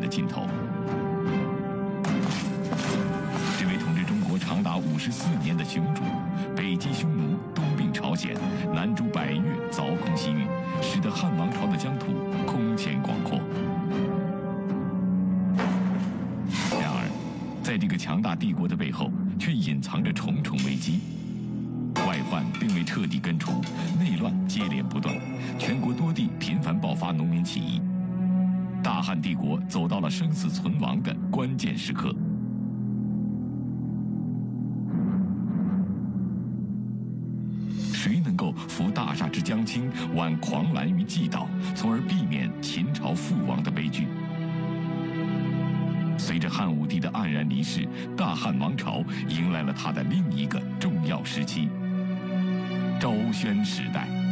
尽头。这位统治中国长达54年的雄主，北击匈奴，东并朝鲜，南逐百越，凿空西域，使得汉王朝的疆土空前广阔。然而，在这个强大帝国的背后，却隐藏着重重危机。外患并未彻底根除，内乱接连不断，全国多地频繁爆发农民起义。大汉帝国走到了生死存亡的关键时刻。谁能够扶大厦之将倾，挽狂澜于既倒，从而避免秦朝覆亡的悲剧？随着汉武帝的黯然离世，大汉王朝迎来了它的另一个重要时期——昭宣时代。